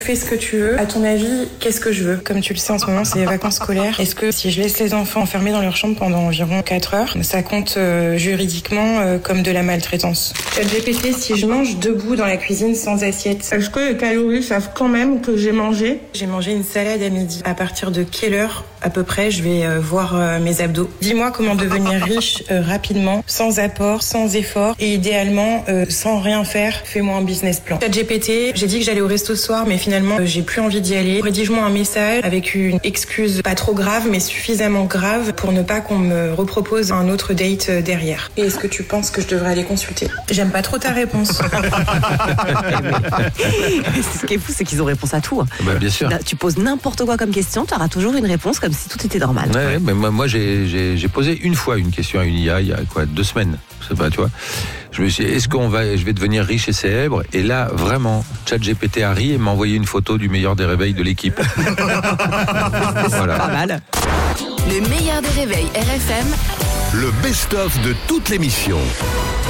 Fais ce que tu veux. À ton avis, qu'est-ce que je veux? Comme tu le sais, en ce moment, c'est les vacances scolaires. Est-ce que si je laisse les enfants enfermés dans leur chambre pendant environ 4 heures, ça compte juridiquement comme de la maltraitance? ChatGPT, si je mange debout dans la cuisine sans assiette, est-ce que les calories savent quand même que j'ai mangé? J'ai mangé une salade à midi. À partir de quelle heure, à peu près, je vais voir mes abdos? Dis-moi comment devenir riche rapidement, sans apport, sans effort et idéalement sans rien faire. Fais-moi un business plan. ChatGPT, j'ai dit que j'allais au resto ce soir, mais finalement, j'ai plus envie d'y aller. Rédige-moi un message avec une excuse pas trop grave, mais suffisamment grave pour ne pas qu'on me repropose un autre date derrière. Et est-ce que tu penses que je devrais aller consulter? J'aime pas trop ta réponse. Ce qui est fou, c'est qu'ils ont réponse à tout. Bah, bien sûr. Là, tu poses n'importe quoi comme question, tu auras toujours une réponse comme si tout était normal. Ouais, mais moi j'ai posé une fois une question à une IA il y a 2 semaines. Je sais pas, tu vois. Je me suis dit, je vais devenir riche et célèbre? Et là, vraiment, ChatGPT a ri et m'a envoyé une photo du meilleur des réveils de l'équipe. Voilà. Pas mal. Le meilleur des réveils RFM. Le best-of de toute l'émission.